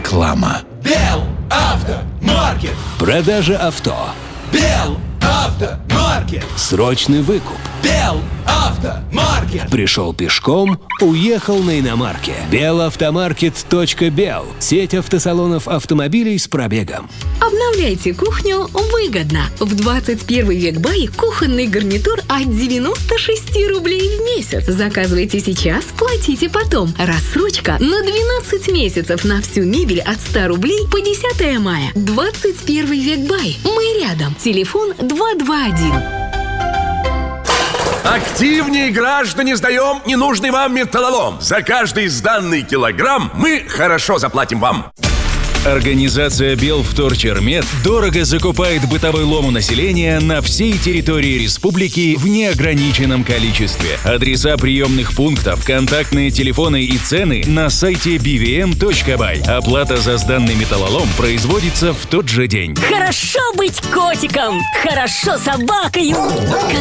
Реклама. Белавтомаркет. Продажа авто. Белавтомаркет. Срочный выкуп. Белавтомаркет. Пришел пешком, уехал на иномарке. Белавтомаркет.бел. Сеть автосалонов автомобилей с пробегом. Обновляйте кухню выгодно. В 21 век бай кухонный гарнитур от 96 рублей в месяц. Заказывайте сейчас, платите потом. Рассрочка на 12 месяцев на всю мебель от 100 рублей по 10 мая. 21 век бай. Мы рядом. Телефон 221. Активнее, граждане, сдаем ненужный вам металлолом. За каждый сданный килограмм мы хорошо заплатим вам. Организация Белвторчермет дорого закупает бытовой лом у населения на всей территории республики в неограниченном количестве. Адреса приемных пунктов, контактные телефоны и цены на сайте bvm.by. Оплата за сданный металлолом производится в тот же день. Хорошо быть котиком, хорошо собакой.